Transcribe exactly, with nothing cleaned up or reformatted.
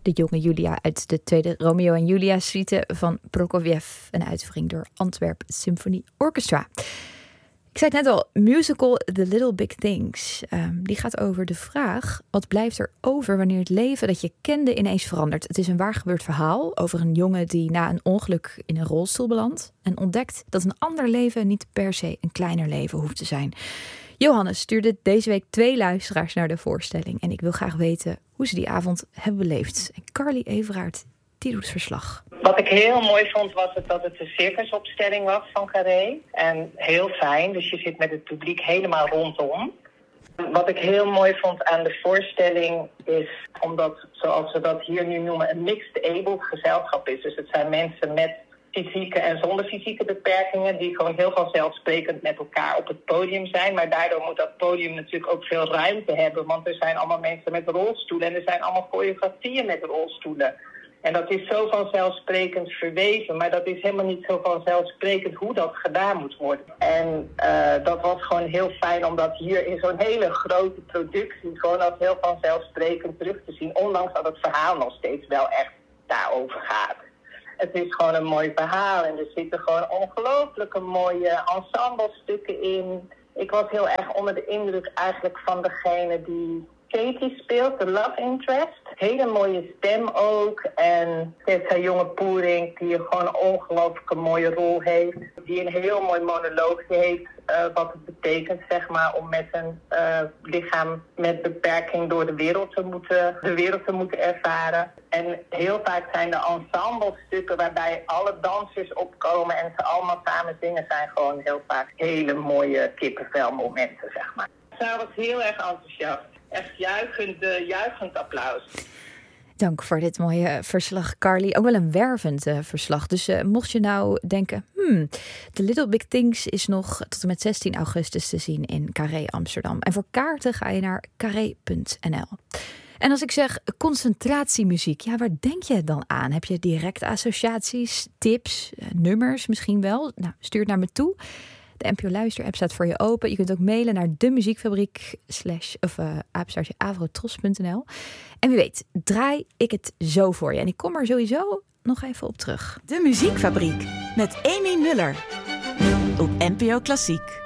de jonge Julia uit de tweede Romeo en Julia suite van Prokofjev. Een uitvoering door Antwerp Symphony Orchestra. Ik zei het net al, musical The Little Big Things. Um, die gaat over de vraag, wat blijft er over wanneer het leven dat je kende ineens verandert? Het is een waar gebeurd verhaal over een jongen die na een ongeluk in een rolstoel belandt en ontdekt dat een ander leven niet per se een kleiner leven hoeft te zijn. Johannes stuurde deze week twee luisteraars naar de voorstelling en ik wil graag weten hoe ze die avond hebben beleefd. En Carly Everaert, die doet verslag. Wat ik heel mooi vond was het dat het een circusopstelling was van Carré. En heel fijn, dus je zit met het publiek helemaal rondom. Wat ik heel mooi vond aan de voorstelling is, omdat, zoals we dat hier nu noemen, een mixed-abled gezelschap is. Dus het zijn mensen met fysieke en zonder fysieke beperkingen die gewoon heel vanzelfsprekend met elkaar op het podium zijn. Maar daardoor moet dat podium natuurlijk ook veel ruimte hebben, want er zijn allemaal mensen met rolstoelen en er zijn allemaal choreografieën met rolstoelen. En dat is zo vanzelfsprekend verweven, maar dat is helemaal niet zo vanzelfsprekend hoe dat gedaan moet worden. En uh, dat was gewoon heel fijn om dat hier in zo'n hele grote productie gewoon als heel vanzelfsprekend terug te zien. Ondanks dat het verhaal nog steeds wel echt daarover gaat. Het is gewoon een mooi verhaal en er zitten gewoon ongelooflijke mooie ensemblestukken in. Ik was heel erg onder de indruk eigenlijk van degene die Katie speelt, de love interest. Hele mooie stem ook. En het is haar jonge Poering die gewoon een ongelooflijke mooie rol heeft. Die een heel mooi monoloogje heeft. Uh, wat het betekent, zeg maar, om met een uh, lichaam met beperking door de wereld te moeten, de wereld te moeten ervaren. En heel vaak zijn de ensemblestukken waarbij alle dansers opkomen en ze allemaal samen zingen, zijn gewoon heel vaak hele mooie kippenvelmomenten, zeg maar. Zij was heel erg enthousiast. Echt juichend, uh, juichend applaus. Dank voor dit mooie verslag, Carly. Ook wel een wervend uh, verslag. Dus uh, mocht je nou denken, hmm, The Little Big Things is nog tot en met zestien augustus te zien in Carré Amsterdam. En voor kaarten ga je naar carré punt n l. En als ik zeg concentratiemuziek, ja, waar denk je dan aan? Heb je directe associaties, tips, uh, nummers misschien wel? Nou, stuur het naar me toe. De N P O Luister-app staat voor je open. Je kunt ook mailen naar de muziekfabriek slash of uh, apenstaartje avrotros punt n l. En wie weet, draai ik het zo voor je. En ik kom er sowieso nog even op terug. De Muziekfabriek met Amy Muller op N P O Klassiek.